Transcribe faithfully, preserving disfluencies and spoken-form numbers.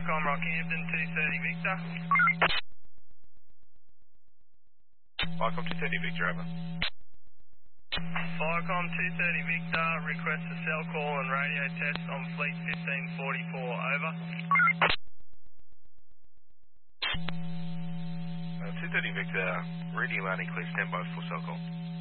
Viacom Rockhampton two thirty Victor. Viacom two thirty Victor, over. Viacom two thirty Victor, request a cell call and radio test on fleet fifteen forty-four, over. Uh, two thirty Victor, reading landing, clear standby for cell call.